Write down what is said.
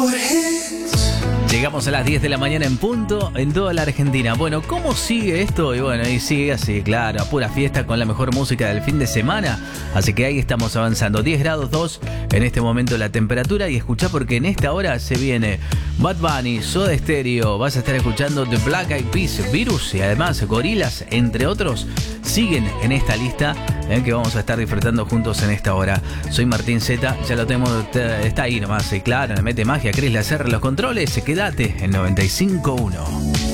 Llegamos a las 10 de la mañana en punto en toda la Argentina. Bueno, ¿cómo sigue esto? Y bueno, y sigue así, claro, a pura fiesta con la mejor música del fin de semana. Así que ahí estamos avanzando. 10 grados 2 en este momento la temperatura. Y escuchá porque en esta hora se viene Bad Bunny, Soda Stereo. Vas a estar escuchando The Black Eyed Peas, Virus y además Gorillaz, entre otros, siguen en esta lista que vamos a estar disfrutando juntos en esta hora. Soy Martín Zeta, ya lo tenemos, está ahí nomás, claro, le mete magia, Chris Lacer los controles, quédate en 95.1.